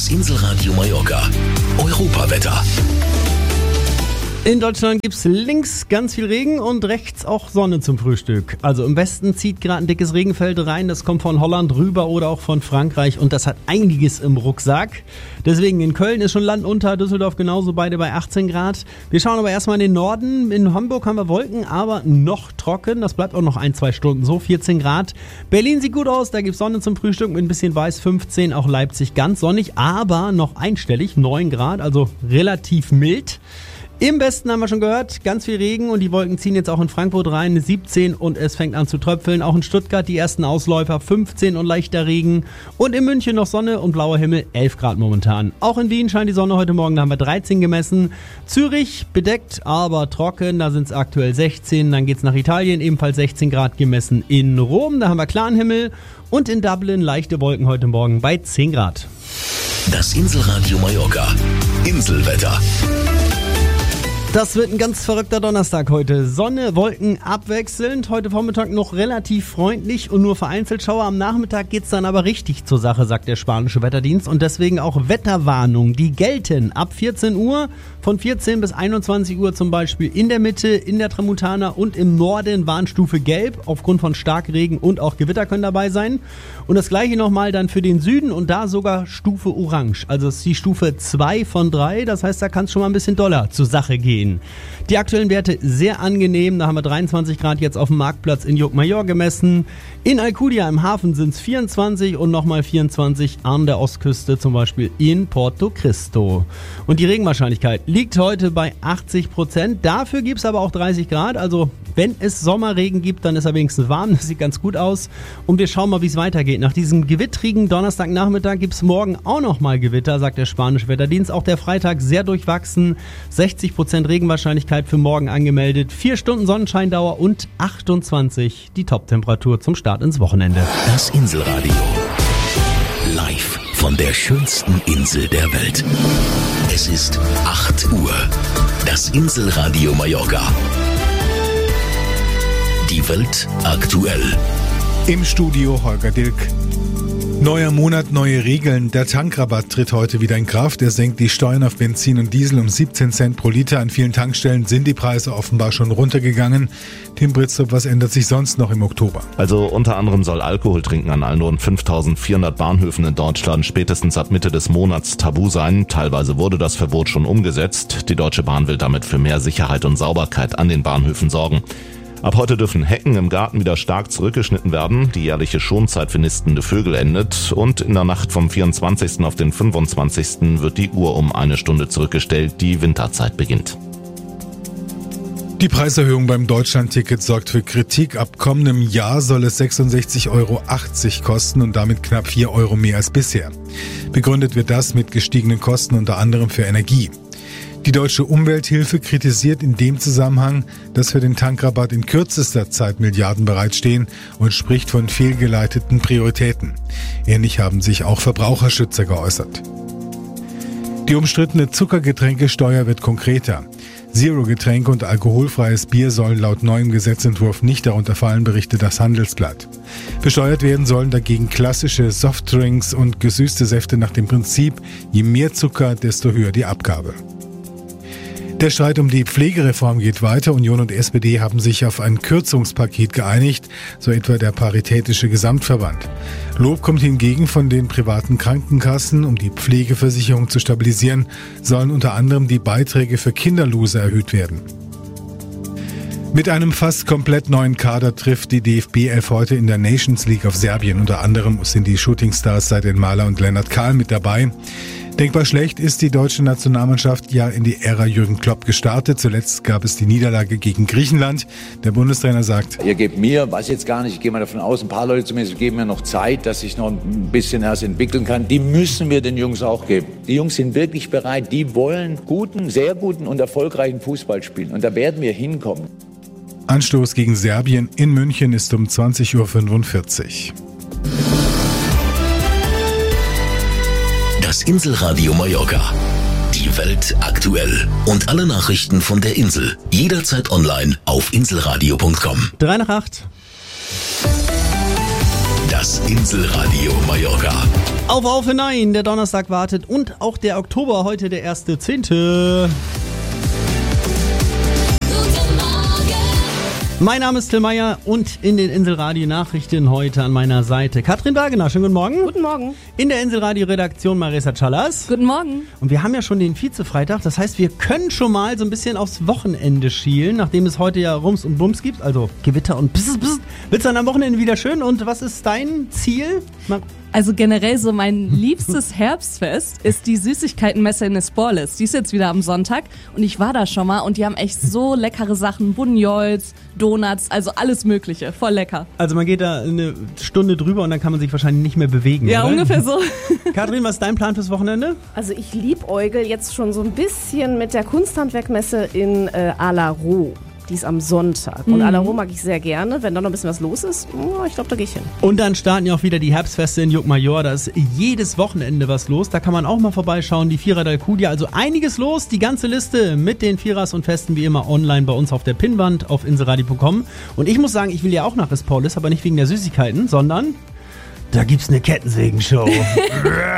Das Inselradio Mallorca. Europawetter. In Deutschland gibt's links ganz viel Regen und rechts auch Sonne zum Frühstück. Also im Westen zieht gerade ein dickes Regenfeld rein, das kommt von Holland rüber oder auch von Frankreich und das hat einiges im Rucksack. Deswegen in Köln ist schon Land unter, Düsseldorf genauso, beide bei 18 Grad. Wir schauen aber erstmal in den Norden. In Hamburg haben wir Wolken, aber noch trocken. Das bleibt auch noch 1-2 Stunden so, 14 Grad. Berlin sieht gut aus, da gibt's Sonne zum Frühstück mit ein bisschen weiß, 15. Auch Leipzig ganz sonnig, aber noch einstellig, 9 Grad, also relativ mild. Im Westen haben wir schon gehört, ganz viel Regen und die Wolken ziehen jetzt auch in Frankfurt rein, 17 und es fängt an zu tröpfeln. Auch in Stuttgart die ersten Ausläufer, 15 und leichter Regen. Und in München noch Sonne und blauer Himmel, 11 Grad momentan. Auch in Wien scheint die Sonne heute Morgen, da haben wir 13 gemessen. Zürich bedeckt, aber trocken, da sind es aktuell 16. Dann geht's nach Italien, ebenfalls 16 Grad gemessen in Rom, da haben wir klaren Himmel. Und in Dublin leichte Wolken heute Morgen bei 10 Grad. Das Inselradio Mallorca. Inselwetter. Das wird ein ganz verrückter Donnerstag heute. Sonne, Wolken abwechselnd. Heute Vormittag noch relativ freundlich und nur vereinzelt Schauer. Am Nachmittag geht's dann aber richtig zur Sache, sagt der spanische Wetterdienst. Und deswegen auch Wetterwarnungen, die gelten ab 14 Uhr. Von 14 bis 21 Uhr zum Beispiel in der Mitte, in der Tramontana und im Norden Warnstufe Gelb. Aufgrund von Starkregen und auch Gewitter können dabei sein. Und das gleiche nochmal dann für den Süden und da sogar Stufe Orange. Also es ist die Stufe 2 von 3. Das heißt, da kann es schon mal ein bisschen doller zur Sache gehen. Die aktuellen Werte sehr angenehm, da haben wir 23 Grad jetzt auf dem Marktplatz in Llucmajor gemessen. In Alcudia im Hafen sind es 24 und nochmal 24 an der Ostküste, zum Beispiel in Porto Cristo. Und die Regenwahrscheinlichkeit liegt heute bei 80%. Dafür gibt es aber auch 30 Grad, also wenn es Sommerregen gibt, dann ist er wenigstens warm, das sieht ganz gut aus. Und wir schauen mal, wie es weitergeht. Nach diesem gewittrigen Donnerstagnachmittag gibt es morgen auch nochmal Gewitter, sagt der spanische Wetterdienst. Auch der Freitag sehr durchwachsen, 60% Regenwahrscheinlichkeit für morgen angemeldet, 4 Stunden Sonnenscheindauer und 28 die Top-Temperatur zum Start ins Wochenende. Das Inselradio. Live von der schönsten Insel der Welt. Es ist 8 Uhr. Das Inselradio Mallorca. Die Welt aktuell. Im Studio Holger Dilk. Neuer Monat, neue Regeln. Der Tankrabatt tritt heute wieder in Kraft. Er senkt die Steuern auf Benzin und Diesel um 17 Cent pro Liter. An vielen Tankstellen sind die Preise offenbar schon runtergegangen. Tim Britztrup, was ändert sich sonst noch im Oktober? Also unter anderem soll Alkoholtrinken an allen rund 5.400 Bahnhöfen in Deutschland spätestens ab Mitte des Monats tabu sein. Teilweise wurde das Verbot schon umgesetzt. Die Deutsche Bahn will damit für mehr Sicherheit und Sauberkeit an den Bahnhöfen sorgen. Ab heute dürfen Hecken im Garten wieder stark zurückgeschnitten werden. Die jährliche Schonzeit für nistende Vögel endet. Und in der Nacht vom 24. auf den 25. wird die Uhr um 1 Stunde zurückgestellt. Die Winterzeit beginnt. Die Preiserhöhung beim Deutschlandticket sorgt für Kritik. Ab kommendem Jahr soll es 66,80 Euro kosten und damit knapp 4 Euro mehr als bisher. Begründet wird das mit gestiegenen Kosten unter anderem für Energie. Die Deutsche Umwelthilfe kritisiert in dem Zusammenhang, dass für den Tankrabatt in kürzester Zeit Milliarden bereitstehen und spricht von fehlgeleiteten Prioritäten. Ähnlich haben sich auch Verbraucherschützer geäußert. Die umstrittene Zuckergetränkesteuer wird konkreter. Zero-Getränke und alkoholfreies Bier sollen laut neuem Gesetzentwurf nicht darunter fallen, berichtet das Handelsblatt. Besteuert werden sollen dagegen klassische Softdrinks und gesüßte Säfte nach dem Prinzip, je mehr Zucker, desto höher die Abgabe. Der Streit um die Pflegereform geht weiter. Union und SPD haben sich auf ein Kürzungspaket geeinigt, so etwa der Paritätische Gesamtverband. Lob kommt hingegen von den privaten Krankenkassen. Um die Pflegeversicherung zu stabilisieren, sollen unter anderem die Beiträge für Kinderlose erhöht werden. Mit einem fast komplett neuen Kader trifft die DFB-11 heute in der Nations League auf Serbien. Unter anderem sind die Shootingstars Seidin Maler und Lennart Kahl mit dabei. Denkbar schlecht ist die deutsche Nationalmannschaft ja in die Ära Jürgen Klopp gestartet. Zuletzt gab es die Niederlage gegen Griechenland. Der Bundestrainer sagt: Ihr gebt mir, weiß jetzt gar nicht, ich gehe mal davon aus, ein paar Leute zumindest geben mir noch Zeit, dass ich noch ein bisschen erst entwickeln kann. Die müssen wir den Jungs auch geben. Die Jungs sind wirklich bereit, die wollen guten, sehr guten und erfolgreichen Fußball spielen. Und da werden wir hinkommen. Anstoß gegen Serbien in München ist um 20:45 Uhr. Das Inselradio Mallorca. Die Welt aktuell. Und alle Nachrichten von der Insel. Jederzeit online auf inselradio.com. 7:55. Das Inselradio Mallorca. Auf hinein, der Donnerstag wartet und auch der Oktober, heute der 1.10. Mein Name ist Till Meyer und in den Inselradio-Nachrichten heute an meiner Seite Katrin Wagener. Schönen guten Morgen. Guten Morgen. In der Inselradio-Redaktion Marisa Callas. Guten Morgen. Und wir haben ja schon den Vize-Freitag, das heißt, wir können schon mal so ein bisschen aufs Wochenende schielen, nachdem es heute ja Rums und Bums gibt, also Gewitter und Wird's dann am Wochenende wieder schön und was ist dein Ziel? Also generell so mein liebstes Herbstfest ist die Süßigkeitenmesse in Esporles. Die ist jetzt wieder am Sonntag und ich war da schon mal und die haben echt so leckere Sachen, Bunjols, Donuts, also alles mögliche, voll lecker. Also man geht da eine Stunde drüber und dann kann man sich wahrscheinlich nicht mehr bewegen, Ja, oder? ungefähr so. Katrin, was ist dein Plan fürs Wochenende? Also ich liebäugel jetzt schon so ein bisschen mit der Kunsthandwerkmesse in Alaroux. Die ist am Sonntag. Und Alaroux mag ich sehr gerne. Wenn da noch ein bisschen was los ist, ich glaube, da gehe ich hin. Und dann starten ja auch wieder die Herbstfeste in Juckmajor. Da ist jedes Wochenende was los. Da kann man auch mal vorbeischauen. Die Vierer d'Alcudia. Also einiges los. Die ganze Liste mit den Vierers und Festen wie immer online bei uns auf der Pinnwand auf inselradio.com. Und ich muss sagen, ich will ja auch nach Esporles, aber nicht wegen der Süßigkeiten, sondern da gibt's eine Kettensägen-Show.